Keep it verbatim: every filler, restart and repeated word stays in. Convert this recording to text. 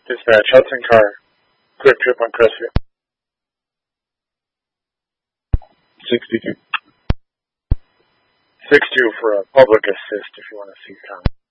Dispatch, Hudson car. Quick trip on Crestview. sixty-two. six two for a public assist if you want to see comment.